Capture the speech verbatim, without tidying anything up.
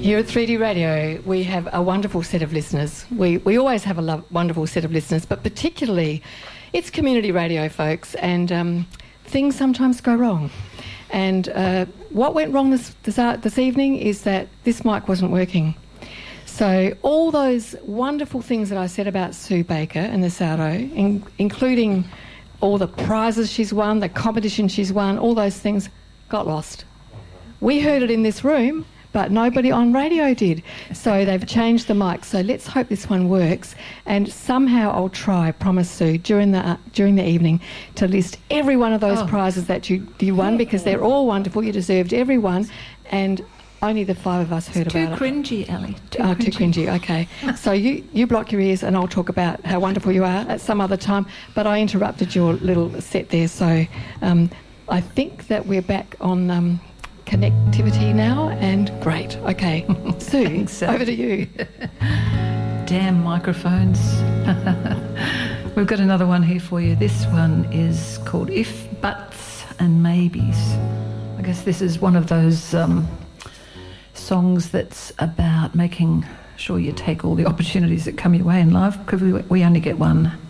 Here at three D Radio, we have a wonderful set of listeners. We we always have a lo- wonderful set of listeners, but particularly it's community radio, folks, and um, things sometimes go wrong. And uh, what went wrong this, this uh, this evening is that this mic wasn't working. So all those wonderful things that I said about Sue Baker and the Sourdough, in, including all the prizes she's won, the competition she's won, all those things got lost. We heard it in this room, but nobody on radio did. So they've changed the mic. So let's hope this one works. And somehow I'll try, promise Sue, during the uh, during the evening to list every one of those oh. prizes that you, you won, because they're all wonderful. You deserved every one. And only the five of us heard it's about too it. Cringy, Ali. Too oh, cringy. Too cringy, okay. So you, you block your ears and I'll talk about how wonderful you are at some other time. But I interrupted your little set there. So um, I think that we're back on... Um, connectivity now, and great. Okay, Sue, so. Over to you. Damn microphones. We've got another one here for you. This one is called If, Buts and Maybes. I guess this is one of those um, songs that's about making sure you take all the opportunities that come your way in life, because we, we only get one.